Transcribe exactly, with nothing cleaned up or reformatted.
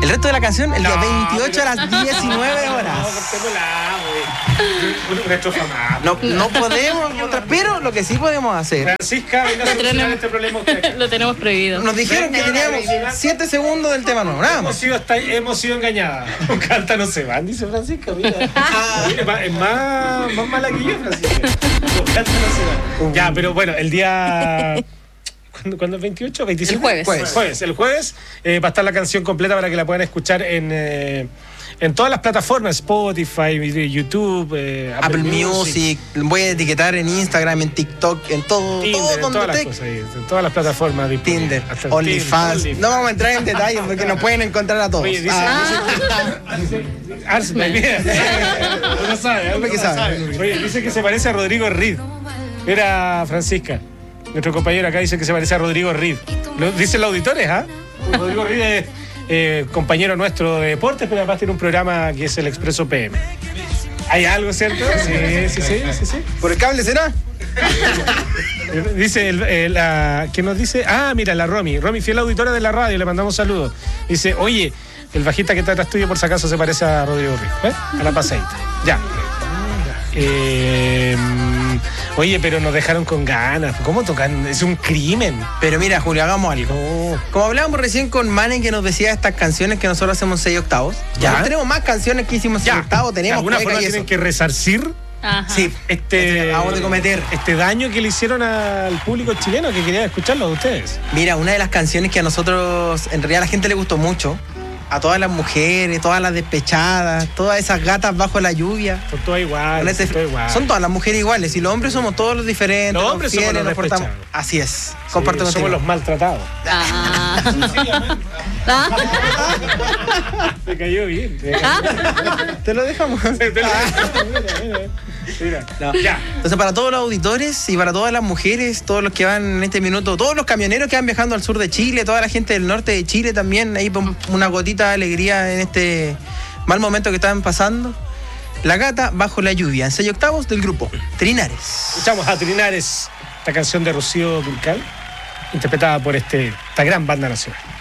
El resto de la canción, el No, día veintiocho pero- a las diecinueve horas. No, cortémosla, güey. Una estrofa más. No, no podemos, otra- pero lo que sí podemos hacer. Francisca, venga a Lo solucionar tenemos. este problema usted. Lo tenemos prohibido. Nos dijeron que teníamos siete segundos del tema nuevo, nada Hemos más. sido, hasta, hemos sido engañadas. Con Canta no se van, dice Francisca. Mira. Mira, es más, es más, más mala que yo, Francisca. Con Canta no se van. Ya, pero bueno, el día. ¿Cuándo, ¿cuándo es veintiocho? veintisiete. El jueves. Jueves. Jueves. El jueves eh, va a estar la canción completa para que la puedan escuchar en. Eh, en todas las plataformas, Spotify, YouTube, eh, Apple Music, voy a etiquetar en Instagram, en TikTok, en todo, Tinder, todo en donde todas las te- cosas ahí, en todas las plataformas disponibles. Tinder, Hasta el OnlyFans. Tinder, No vamos a entrar en detalles porque nos pueden encontrar a todos. Oye, dice, Ah. dice, Arce, mira, uno sabe, uno ¿Qué sabe. sabe? Oye, dice que se parece a Rodrigo Reed. Era Francisca. Nuestro compañero acá dice que se parece a Rodrigo Reed. Lo dicen los auditores, ¿ah? Rodrigo Reed es eh, compañero nuestro de deportes, pero además tiene un programa que es el Expreso P M. ¿Hay algo, cierto? Sí, sí, sí, sí, sí. ¿Por el cable será? Dice, el, el, la, ¿qué nos dice? Ah, mira, la Romy. Romy, fiel auditora de la radio, le mandamos saludos. Dice, oye, el bajista que está atrás tuyo por si acaso se parece a Rodrigo Reed. ¿Eh? A la paseita. Ya. Eh, oye, pero nos dejaron con ganas. ¿Cómo tocan? Es un crimen. Pero mira, Julio, hagamos algo. Como hablábamos recién con Manen que nos decía estas canciones que nosotros hacemos seis octavos. Ya. Nosotros tenemos más canciones que hicimos seis Ya. octavos, De tenemos alguna cueca forma y eso. tienen que resarcir Ajá. Sí, este, acabamos de cometer. este daño que le hicieron al público chileno que quería escucharlo de ustedes. Mira, una de las canciones que a nosotros, en realidad a la gente le gustó mucho, a todas las mujeres, todas las despechadas, todas esas gatas bajo la lluvia. Son todas Con iguales. ese- Son todas iguales. son todas las mujeres iguales y los hombres somos todos los diferentes. Los hombres somos fieles, los nos portamos- despechados. Así es. Sí, Comparto contigo. somos los maltratados. Ah. Ah. Me cayó bien. Me cayó Te lo dejamos. bien. Te lo- Mira, mira, mira. No. Ya. Entonces, para todos los auditores y para todas las mujeres, todos los que van en este minuto, todos los camioneros que van viajando al sur de Chile, toda la gente del norte de Chile también, ahí pon una gotita de alegría en este mal momento que están pasando. La gata bajo la lluvia, en seis octavos del grupo Trinares. Escuchamos a Trinares, esta canción de Rocío Dúrcal, interpretada por este, esta gran banda nacional.